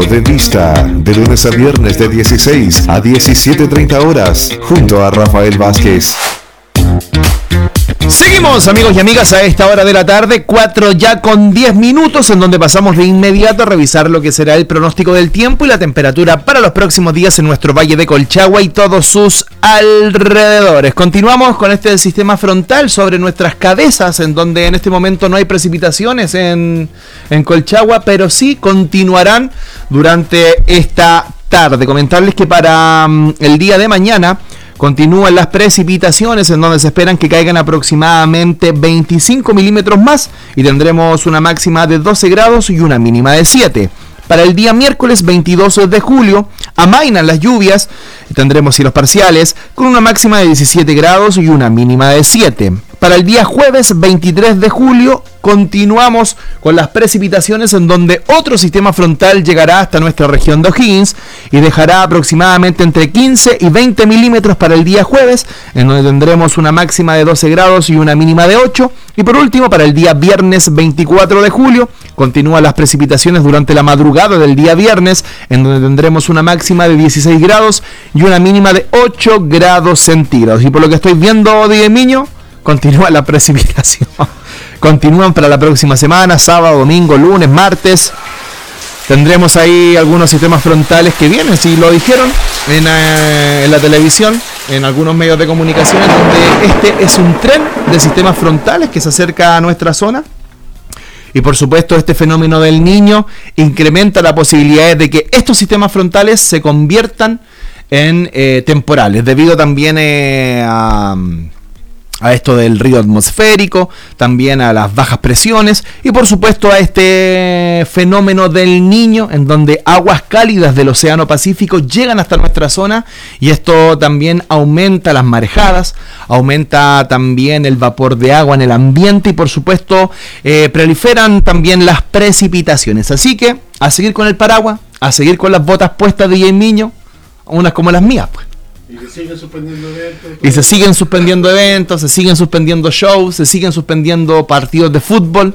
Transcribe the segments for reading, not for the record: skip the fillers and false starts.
de Vista, de lunes a viernes de 16 a 17:30 horas, junto a Rafael Vázquez. Seguimos, amigos y amigas, a esta hora de la tarde, 4:10, en donde pasamos de inmediato a revisar lo que será el pronóstico del tiempo y la temperatura para los próximos días en nuestro Valle de Colchagua y todos sus alrededores. Continuamos con este sistema frontal sobre nuestras cabezas, en donde en este momento no hay precipitaciones en Colchagua, pero sí continuarán durante esta tarde. Comentarles que para el día de mañana continúan las precipitaciones, en donde se esperan que caigan aproximadamente 25 milímetros más y tendremos una máxima de 12 grados y una mínima de 7. Para el día miércoles 22 de julio amainan las lluvias y tendremos cielos parciales con una máxima de 17 grados y una mínima de 7. Para el día jueves 23 de julio continuamos con las precipitaciones, en donde otro sistema frontal llegará hasta nuestra región de O'Higgins y dejará aproximadamente entre 15 y 20 milímetros para el día jueves, en donde tendremos una máxima de 12 grados y una mínima de 8. Y por último, para el día viernes 24 de julio continúan las precipitaciones durante la madrugada del día viernes, en donde tendremos una máxima de 16 grados y una mínima de 8 grados centígrados. Y por lo que estoy viendo, DJ Miño, continúa la precipitación. Continúan para la próxima semana, sábado, domingo, lunes, martes. Tendremos ahí algunos sistemas frontales que vienen, si lo dijeron en la televisión, en algunos medios de comunicación, donde este es un tren de sistemas frontales que se acerca a nuestra zona. Y por supuesto, este fenómeno del Niño incrementa la posibilidad de que estos sistemas frontales se conviertan en temporales, debido también a esto del río atmosférico, también a las bajas presiones y por supuesto a este fenómeno del Niño, en donde aguas cálidas del Océano Pacífico llegan hasta nuestra zona, y esto también aumenta las marejadas, aumenta también el vapor de agua en el ambiente y por supuesto proliferan también las precipitaciones. Así que a seguir con el paraguas, a seguir con las botas puestas de DJ Miño, unas como las mías, pues. Y se siguen suspendiendo eventos. Y se siguen suspendiendo eventos, se siguen suspendiendo shows, se siguen suspendiendo partidos de fútbol.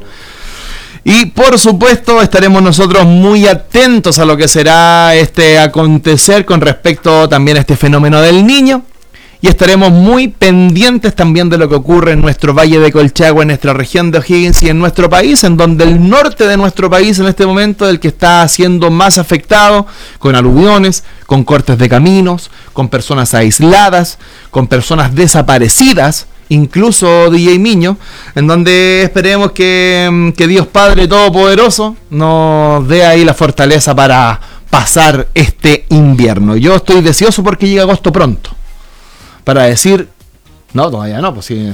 Y por supuesto estaremos nosotros muy atentos a lo que será este acontecer con respecto también a este fenómeno del Niño. Y estaremos muy pendientes también de lo que ocurre en nuestro Valle de Colchagua, en nuestra región de O'Higgins y en nuestro país, en donde el norte de nuestro país en este momento es el que está siendo más afectado, con aluviones, con cortes de caminos, con personas aisladas, con personas desaparecidas, incluso DJ Miño, en donde esperemos que Dios Padre Todopoderoso nos dé ahí la fortaleza para pasar este invierno. Yo estoy deseoso porque llega agosto pronto, para decir, no, todavía no, pues sí,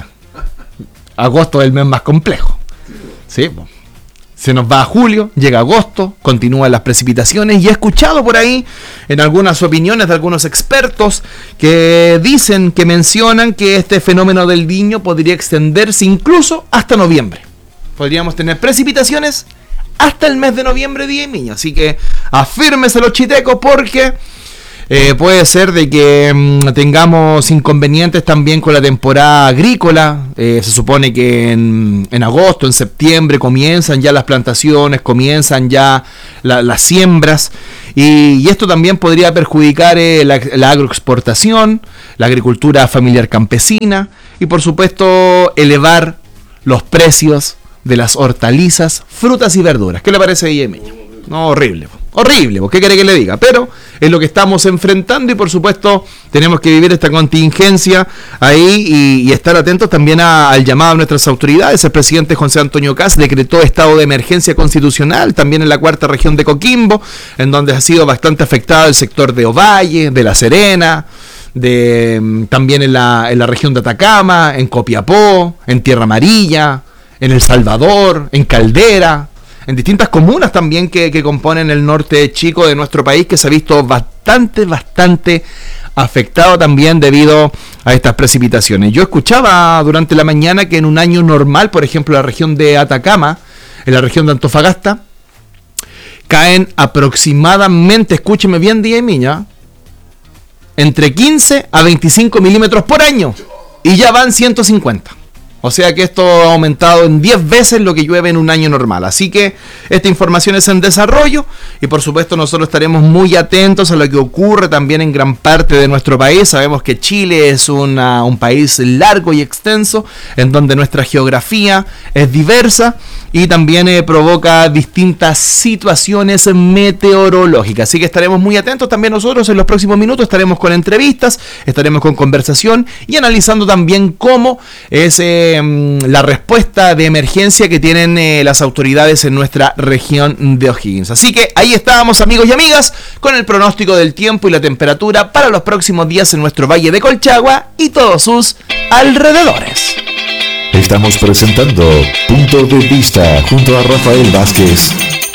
agosto es el mes más complejo. Sí, pues. Se nos va a julio, llega agosto, continúan las precipitaciones y he escuchado por ahí en algunas opiniones de algunos expertos que dicen, que mencionan que este fenómeno del Niño podría extenderse incluso hasta noviembre. Podríamos tener precipitaciones hasta el mes de noviembre, día y niño. Así que afírmese los chitecos, porque puede ser de que tengamos inconvenientes también con la temporada agrícola. Se supone que en agosto, en septiembre comienzan ya las plantaciones, comienzan ya las siembras, y esto también podría perjudicar la agroexportación, la agricultura familiar campesina, y por supuesto elevar los precios de las hortalizas, frutas y verduras. ¿Qué le parece, Guillermo? No, horrible, ¿qué quiere que le diga? Pero es lo que estamos enfrentando, y por supuesto tenemos que vivir esta contingencia ahí y estar atentos también al llamado de nuestras autoridades. El presidente José Antonio Kast decretó estado de emergencia constitucional también en la cuarta región de Coquimbo, en donde ha sido bastante afectado el sector de Ovalle, de La Serena, también en la región de Atacama, en Copiapó, en Tierra Amarilla, en El Salvador, en Caldera, en distintas comunas también que componen el norte chico de nuestro país, que se ha visto bastante afectado también debido a estas precipitaciones. Yo escuchaba durante la mañana que en un año normal, por ejemplo, en la región de Atacama, en la región de Antofagasta, caen aproximadamente, escúcheme bien, DJ Miña, entre 15 a 25 milímetros por año, y ya van 150. O sea que esto ha aumentado en 10 veces lo que llueve en un año normal. Así que esta información es en desarrollo y por supuesto nosotros estaremos muy atentos a lo que ocurre también en gran parte de nuestro país. Sabemos que Chile es un país largo y extenso en donde nuestra geografía es diversa y también provoca distintas situaciones meteorológicas. Así que estaremos muy atentos también nosotros en los próximos minutos. Estaremos con entrevistas, estaremos con conversación y analizando también cómo es la respuesta de emergencia que tienen las autoridades en nuestra región de O'Higgins. Así que ahí estábamos, amigos y amigas, con el pronóstico del tiempo y la temperatura para los próximos días en nuestro Valle de Colchagua y todos sus alrededores. Estamos presentando Punto de Vista junto a Rafael Vázquez.